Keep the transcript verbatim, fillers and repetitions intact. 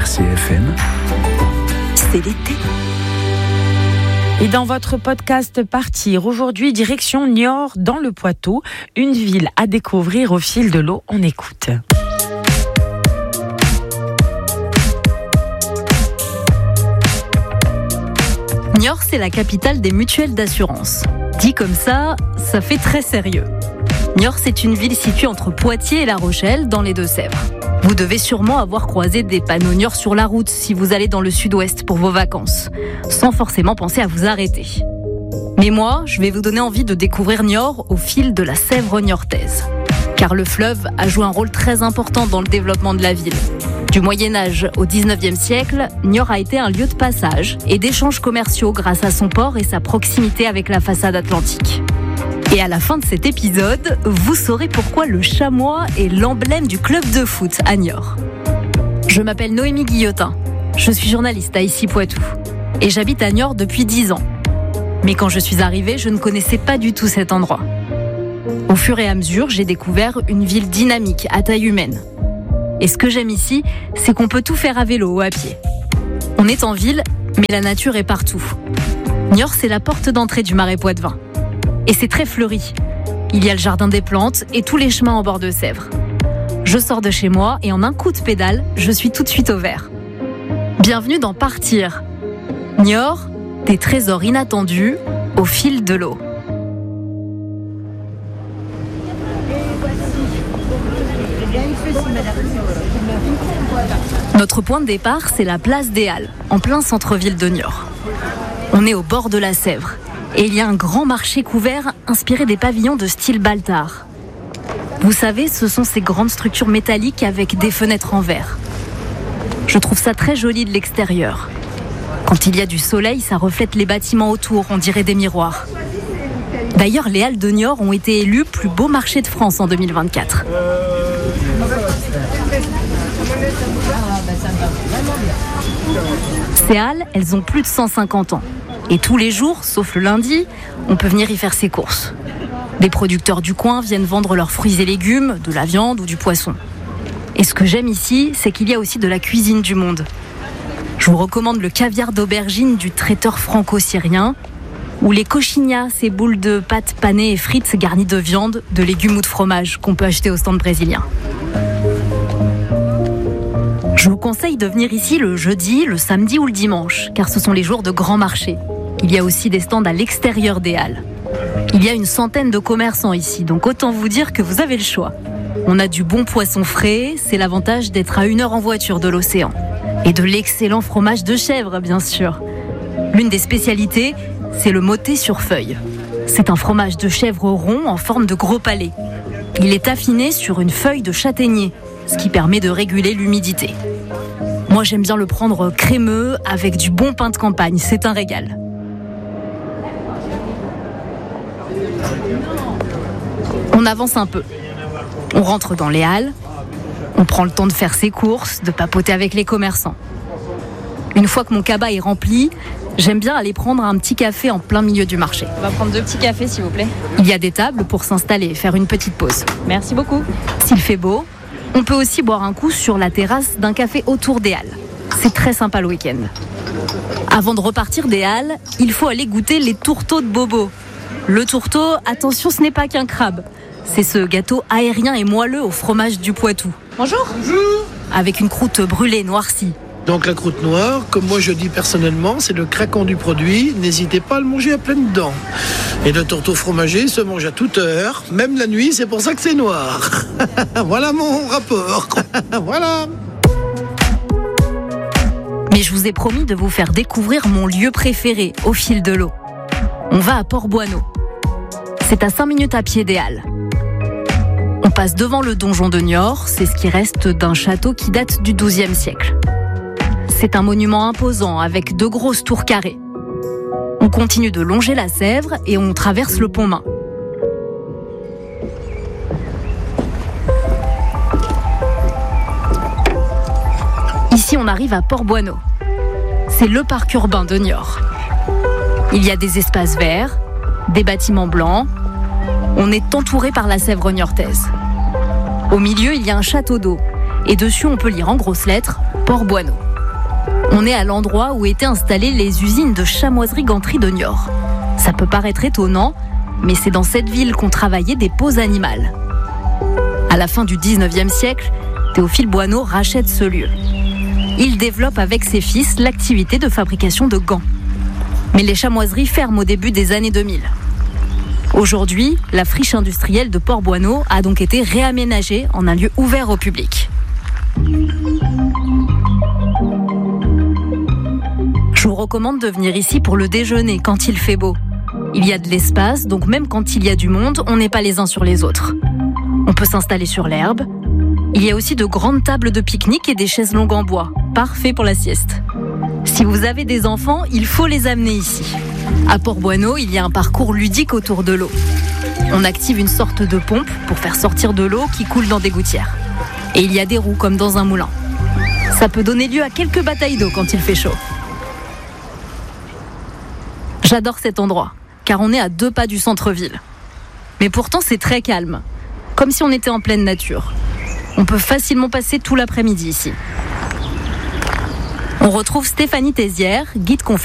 R C F M, c'est l'été. Et dans votre podcast Partir, aujourd'hui, direction Niort dans le Poitou, une ville à découvrir au fil de l'eau. On écoute. Niort, c'est la capitale des mutuelles d'assurance. Dit comme ça, ça fait très sérieux. Niort, c'est une ville située entre Poitiers et La Rochelle, dans les Deux-Sèvres. Vous devez sûrement avoir croisé des panneaux Niort sur la route si vous allez dans le sud-ouest pour vos vacances, sans forcément penser à vous arrêter. Mais moi, je vais vous donner envie de découvrir Niort au fil de la Sèvre niortaise. Car le fleuve a joué un rôle très important dans le développement de la ville. Du Moyen-Âge au dix-neuvième siècle, Niort a été un lieu de passage et d'échanges commerciaux grâce à son port et sa proximité avec la façade atlantique. Et à la fin de cet épisode, vous saurez pourquoi le chamois est l'emblème du club de foot à Niort. Je m'appelle Noémie Guillotin, je suis journaliste à Ici Poitou et j'habite à Niort depuis dix ans. Mais quand je suis arrivée, je ne connaissais pas du tout cet endroit. Au fur et à mesure, j'ai découvert une ville dynamique à taille humaine. Et ce que j'aime ici, c'est qu'on peut tout faire à vélo ou à pied. On est en ville, mais la nature est partout. Niort, c'est la porte d'entrée du Marais Poitevin. Et c'est très fleuri. Il y a le jardin des plantes et tous les chemins en bord de Sèvres. Je sors de chez moi et en un coup de pédale, je suis tout de suite au vert. Bienvenue dans Partir. Niort, des trésors inattendus au fil de l'eau. Notre point de départ, c'est la place des Halles, en plein centre-ville de Niort. On est au bord de la Sèvre. Et il y a un grand marché couvert inspiré des pavillons de style Baltard. Vous savez, ce sont ces grandes structures métalliques avec des fenêtres en verre. Je trouve ça très joli de l'extérieur. Quand il y a du soleil, ça reflète les bâtiments autour, on dirait des miroirs. D'ailleurs, les Halles de Niort ont été élues plus beau marché de France en deux mille vingt-quatre. Ces halles, elles ont plus de cent cinquante ans. Et tous les jours, sauf le lundi, on peut venir y faire ses courses. Des producteurs du coin viennent vendre leurs fruits et légumes, de la viande ou du poisson. Et ce que j'aime ici, c'est qu'il y a aussi de la cuisine du monde. Je vous recommande le caviar d'aubergine du traiteur franco-syrien, ou les coxinhas, ces boules de pâtes panées et frites garnies de viande, de légumes ou de fromage qu'on peut acheter au stand brésilien. Je vous conseille de venir ici le jeudi, le samedi ou le dimanche, car ce sont les jours de grand marché. Il y a aussi des stands à l'extérieur des halles. Il y a une centaine de commerçants ici, donc autant vous dire que vous avez le choix. On a du bon poisson frais, c'est l'avantage d'être à une heure en voiture de l'océan. Et de l'excellent fromage de chèvre, bien sûr. L'une des spécialités, c'est le mottet sur feuille. C'est un fromage de chèvre rond en forme de gros palais. Il est affiné sur une feuille de châtaignier, ce qui permet de réguler l'humidité. Moi, j'aime bien le prendre crémeux avec du bon pain de campagne, c'est un régal. On avance un peu. On rentre dans les halles. On prend le temps de faire ses courses, de papoter avec les commerçants. Une fois que mon cabas est rempli, j'aime bien aller prendre un petit café en plein milieu du marché. On va prendre deux petits cafés, s'il vous plaît. Il y a des tables pour s'installer et faire une petite pause. Merci beaucoup. S'il fait beau, on peut aussi boire un coup sur la terrasse d'un café autour des halles. C'est très sympa le week-end. Avant de repartir des halles, il faut aller goûter les tourteaux de Bobo. Le tourteau, attention, ce n'est pas qu'un crabe. C'est ce gâteau aérien et moelleux au fromage du Poitou. Bonjour. Bonjour. Avec une croûte brûlée noircie. Donc la croûte noire, comme moi je dis personnellement, c'est le craquant du produit. N'hésitez pas à le manger à pleines dents. Et le tourteau fromager se mange à toute heure, même la nuit, c'est pour ça que c'est noir. Voilà mon rapport. Voilà. Mais je vous ai promis de vous faire découvrir mon lieu préféré au fil de l'eau. On va à Port-Boineau. C'est à cinq minutes à pied des Halles. On passe devant le donjon de Niort, c'est ce qui reste d'un château qui date du douzième siècle. C'est un monument imposant avec deux grosses tours carrées. On continue de longer la Sèvre et on traverse le Pont-Main. Ici, on arrive à Port-Boineau. C'est le parc urbain de Niort. Il y a des espaces verts, des bâtiments blancs. On est entouré par la Sèvre niortaise. Au milieu, il y a un château d'eau. Et dessus, on peut lire en grosses lettres « Port-Boineau ». On est à l'endroit où étaient installées les usines de chamoiserie-ganterie de Niort. Ça peut paraître étonnant, mais c'est dans cette ville qu'ont travaillé des peaux animales. À la fin du dix-neuvième siècle, Théophile Boineau rachète ce lieu. Il développe avec ses fils l'activité de fabrication de gants. Mais les chamoiseries ferment au début des années deux mille. Aujourd'hui, la friche industrielle de Port-Boineau a donc été réaménagée en un lieu ouvert au public. Je vous recommande de venir ici pour le déjeuner quand il fait beau. Il y a de l'espace, donc même quand il y a du monde, on n'est pas les uns sur les autres. On peut s'installer sur l'herbe. Il y a aussi de grandes tables de pique-nique et des chaises longues en bois, parfait pour la sieste. Si vous avez des enfants, il faut les amener ici. À Port-Boineau, il y a un parcours ludique autour de l'eau. On active une sorte de pompe pour faire sortir de l'eau qui coule dans des gouttières. Et il y a des roues comme dans un moulin. Ça peut donner lieu à quelques batailles d'eau quand il fait chaud. J'adore cet endroit, car on est à deux pas du centre-ville. Mais pourtant, c'est très calme, comme si on était en pleine nature. On peut facilement passer tout l'après-midi ici. On retrouve Stéphanie Tézière, guide conférencière.